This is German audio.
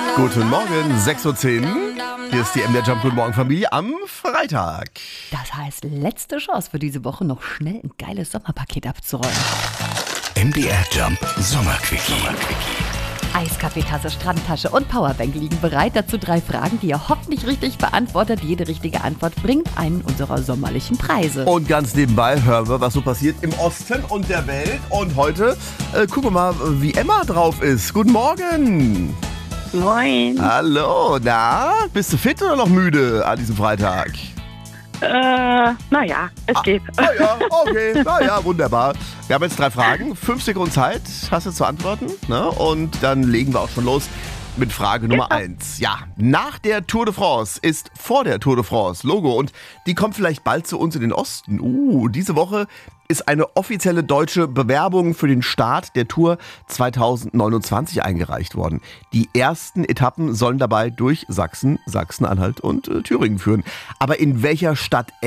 Guten Morgen, 6:10 Uhr. Hier ist die MDR Jump Guten Morgen Familie am Freitag. Das heißt, letzte Chance für diese Woche, noch schnell ein geiles Sommerpaket abzuräumen. MDR Jump Sommerquickie. Eiskaffeetasse, Strandtasche und Powerbank liegen bereit. Dazu 3 Fragen, die ihr hoffentlich richtig beantwortet. Jede richtige Antwort bringt einen unserer sommerlichen Preise. Und ganz nebenbei hören wir, was so passiert im Osten und der Welt. Und heute gucken wir mal, wie Emma drauf ist. Guten Morgen. Moin. Hallo, na, bist du fit oder noch müde an diesem Freitag? Naja, es geht. Ja, okay, naja, wunderbar. Wir haben jetzt 3 Fragen, 5 Sekunden Zeit, hast du zu antworten, ne? Und dann legen wir auch schon los mit Frage Nummer 1. Ja, nach der Tour de France ist vor der Tour de France Logo und die kommt vielleicht bald zu uns in den Osten. Diese Woche ist eine offizielle deutsche Bewerbung für den Start der Tour 2029 eingereicht worden. Die ersten Etappen sollen dabei durch Sachsen, Sachsen-Anhalt und Thüringen führen. Aber in welcher Stadt